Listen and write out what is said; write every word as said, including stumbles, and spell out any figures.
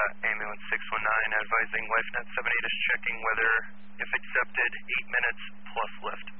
ambulance six one nine advising LifeNet seven eight is checking weather if accepted, eight minutes plus lift.